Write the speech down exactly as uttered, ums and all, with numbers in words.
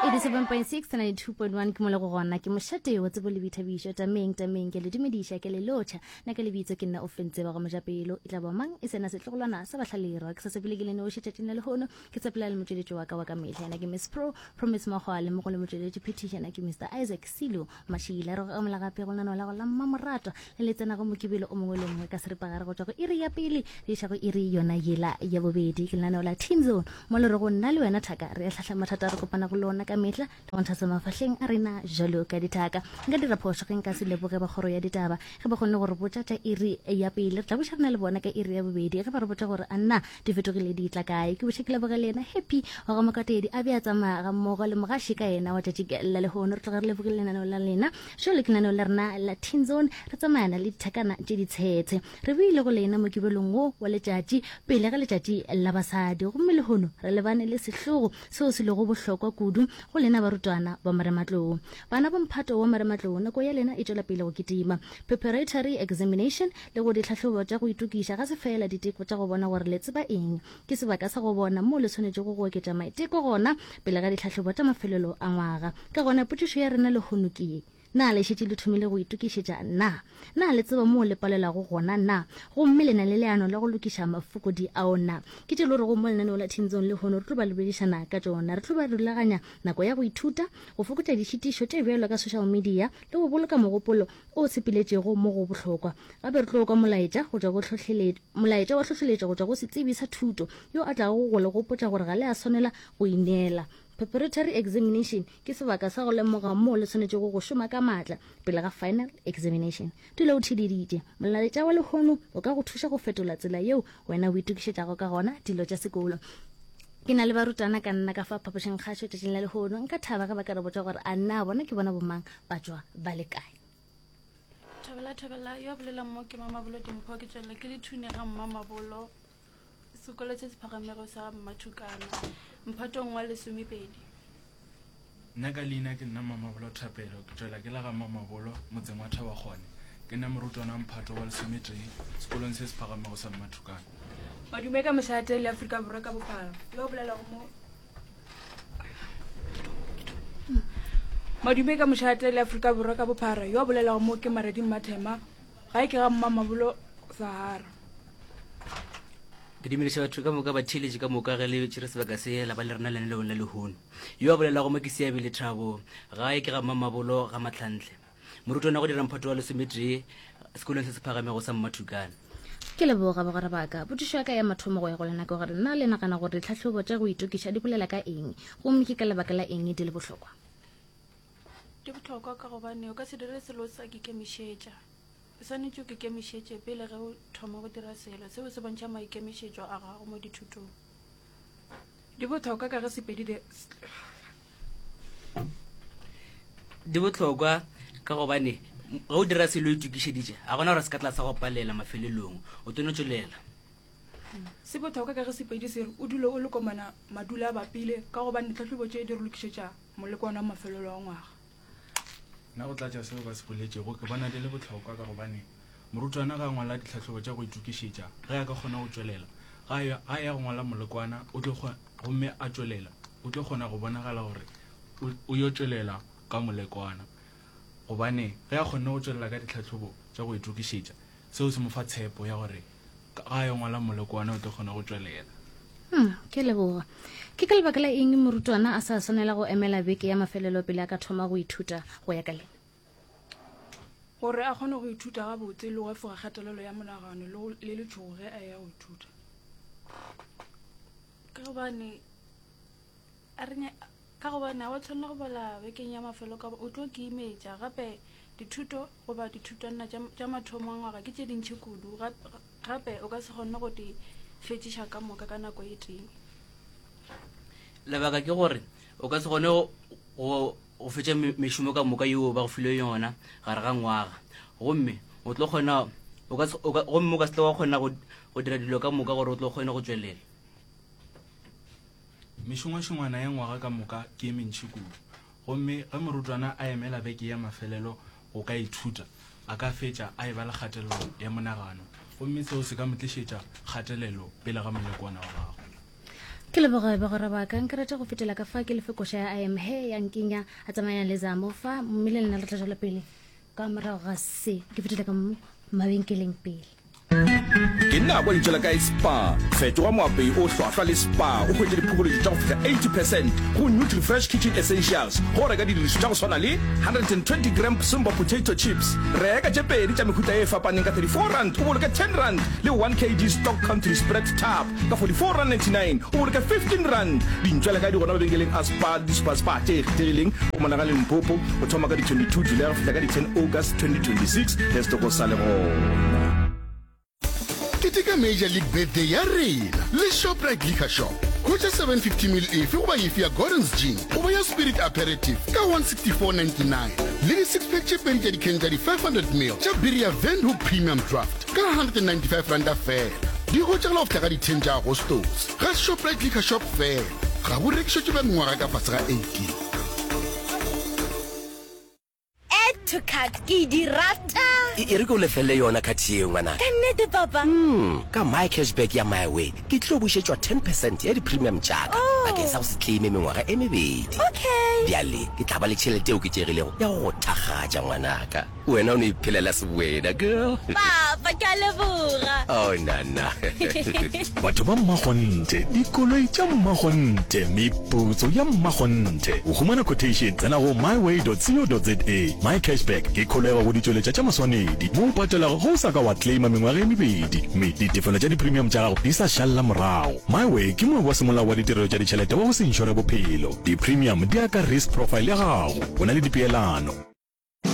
eighty-seven point six to ninety-two point one ke molego gona ke mošate wa tsebo le boithabišo tameng tameng ke le dumediša ke le lotšha nna ke lebitso ke nna ofentse ba go mojapelo e tla ba mang e sena setlogolwana sa bahlalero ke sa sebile ke le no šetšatšeng le lehono ke tsepela le motšweletši wa ka wa ka mehla yana ke Miss Pro Promise Magwale mo go le motšweletši petition ke Mister Isaac Silo Mashila re go amela gape go nano la go la mmamorato le letsena go mokibelo o mongwe le mongwe ka seripagare go tšwa go iri ya pele le iša go iri yona yela ya bobedi ke lenaneo la Team Zone mo le re go nna le wena thaka re a tlhahla mathata re kopana go lona ka mehla le go ntsha mafahleng a rena jalo ka dithaka nka dira phoso ge nka se leboge ba kgoro ya ditaba ge ba kgonne gore botša tša iri ya pele re tla bošarana le bona ka iri ya bobedi ge ba re botša gore a nna di fetogile di tla kae ke bošekile boge le ena happy wa go mokatedi a bea tsamaya ga mmogo le mogaši ka ena wa tšatši la lehono re tloga re lebogile lenaneo la lena jalo ke lenaneo la rena la Teen Zone re tsamayana le dithakana tše ditshetse re buile go lena mo kibelong wo wa letšatši pele ga letšatši la basadi gomme lehono re lebane le sehlogo seo se lego bohlokwa kudu go lena barutwana ba marematlou bana ba mphato wa marematlou nako ya lena e tšwela pele go kitima preparatory examination le go ditlhahlobo tša go itukiša ga se fela diteko tša go bona gore le tseba eng ke sebaka sa go bona mo le tshwanetše go go oketša maiteko gona pele ga ditlhahlobo tša mafelelo a ngwaga ka gona potšišo ya rena lehono ke na le šetše le thomile go itukišetša na na le tseba mo le palelago gona na gomme le na le leano la go lokiša mafokodi ao na ke tše le gore go mo lenaneo la Teen Zone lehono re tlo ba lebedišana ka tšona re tlo ba rulaganya nako ya go ithuta go fokotša dišitišo tše bjalo ka social media le go boloka mogopolo o sepiletšego mo go bohlokwa gape re tlo ka molaetša go tšwa go tlhohleletša molaetša wa tlhohleletša go tšwa go setsebi sa thuto yo a tlago go le gopotša gore ga le a swanela go ineela preparatory examination ke sebaka sa go lemoga mo le tshwanetše go go šoma ka maatla pele ga final examination dilo o thididitše molaetša wa lehono o ka go thuša go fetola tsela yeo wena o itukišetšago ka gona dilo tša sekolo ke na le barutana ka nna ka fa phapošeng kgašo tšatšing la lehono nka thaba ga ba ka re botša gore a nna bona ke bona bomang ba tšwa ba le kae thabela thabela yo bolela mo ke mamabolo dimpho ke tšwela ke le thune ga mmamabolo sekolo se se phagamego sa Mathukana mphatong wa lesomepedi nna ka leina ke nna Mamabolo Thapelo ke tšwela ke la ga Mamabolo motseng wa Thabakgone ke nna morutwana mphato wa lesometee sekolong se se phagamego sa Mathukana madume ka mošate le Afrika Borwa ka bophara yo bolela mo madume ka mošate le Afrika Borwa ka bophara yo bolela mo ke Maredi Mathema ga e ke ga Mamabolo Sahara ke dimediša batho ka moka ba theletše ka moka ge le tšere sebaka se la ba le rena lene leong la lehono yo a bolelago mo ke seabile thabo gae ke ga Mamabolo ga Mahlantle morutwana go dira mphato wa lesometee sekolong se se phagamego sa Mathukana ke leboga bogare baka potšišo ya ka ya mathomo go ya go lena ke gore nna le nagana gore ditlhahlobo tša go itukiša di bolela ka eng gomme ke ka lebaka la eng di le bohlokwa di bohlokwa ka gobane o ka se dire selo sa ke kemišetša o swanetše ke kemišetše pele ge o thoma go dira selo seo se bontšha maikemišetšo a gago mo dithutong di bohlokwa ka ge sepedi di bohlokwa ka gobane ge o dira selo o itukišeditše a gona gore se ka tla sa go palela mafelelong o tono tšwelela se bohlokwa ka ge sepedi se re o dule o le komana madula a bapile ka gobane tlhahlobo tše di re lokišetša molekwana wa mafelelo wa ngwaga nna go tlatša seo ba se boletšego ke bona di le bohlokwa ka gobane morutwana ga ngwala ditlhahlobo tša go itukišetša ge a ka kgona go tšwelela ga ya go ngwala molekwana gomme a tšwelela o tlo kgona go bonagala gore o yo tšwelela ka molekwana gobane ge a kgone go tšwelela ka ditlhahlobo tša go itukišetša seo se mo fa tshepo ya gore ga ya ngwala molekwana o tlo kgona go tšwelela Hmm, ke leboga ke ka lebaka la eng morutwana a sa swanela go emela beke ya mafelelo pele a ka thoma go ithuta go ya ka lena gore a kgone go ithuta ga botse le go efoga kgatelelo ya monagano le letšhogo ge a ya go ithuta ka gobane ka gobane a wa tshwanela go bala bekeng ya mafelo ka o tlo ke imetša gape dithuto goba dithutwana tša mathomo a ngwaga ke tše dintšhi kudu gape o ka se kgonne go di fetšiša ka moka ka nako e teng lebaka ke gore o ka se gone go fetša mešomo ka moka yeo ba go file yona gare ga ngwaga gomme o tlo kgona gomme o ka se tlo wa kgona go dira dilo ka moka gore o tlo kgone go tšwelela mešongwašongwana ya ngwaga ka moka ke e mentšhi kudu gomme ge morutwana a emela beke ya mafelelo go ka ithuta a ka fetša a e ba le kgatelelo ya monagano gomme seo se ka motlišetša kgatelelo pele ga molekwana wa gago ke leboga ba gore ba ka nkarata go fetela ka fa ke lefekosha ya I am he ya nkenya a tsamayang le zamo fa mme le nna le tla jala pele ka morago ga se ke fetela ka mo mabenkeleng pele ke nna go ntšhela ka spa fetoga moapei o hlwahlwa le spa o hwetše diphokoledi tša go fihla eighty percent go Nutri Fresh Kitchen Essentials go reka didirišo tša go swana le one hundred twenty gram Simba potato chips reka tše pedi tša mehuta e fapaneng ka thirty-four rand o boloke ten rand le one kilogram stock country spread tab ka forty-four rand ninety-nine o boloke fifteen rand dintšwele ka di gona mabenkeleng a spa di spa spa tše ekgethegileng o mona ga lempopo o thoma ka di twenty-two July go fihla ka di ten August twenty twenty-six let's go sa le gona Ketika Major League Birthday ya rena le Shoprite Liquor Shop. Kucha seven fifty mil efe uba yifi ya Gordon's Gin uba ya Spirit Aperitif ka one sixty-four ninety-nine. Lili six pack chipen jadi kenjari five hundred mil. Cha biri ya Venhook Premium Draft ka one hundred ninety-five rand fair. Di hocha la ofta ka di ten ja Agostos. Ga Shoprite Liquor Shop fair. Ga bo rekisho tšwe ba mengwaga ka fase ga eighteen. To cut ki di rata e re go lefelle yona khathi e ngwana ka nnete papa mm ka my cashback ya my way ke tlo bušetšwa ten percent ya di premium jaaka bakeng sa go se claim mengwaga e mebedi okay bjale ke tla ba le tšhelete eo ke tšegilego ya go thakgatša ngwanaka wena o ne iphelela sewena girl papa ka leboga oh nana batho ba mmagonte dikoloi tša mmagonte meputso ya mmagonte o humana quotation tsena go myway dot co dot za my cashback ke kholego go ditšweletša tša maswanedi mo o patelago go o sa ka wa claima mengwaga e mebedi mme ditefelo tša di-premium tša gago di sa šalela morago myway ke moe wa semolao wa ditirelo tša ditšhelete wa go se inšore bophelo di-premium di aka risk profile ya gago o na le dipeelano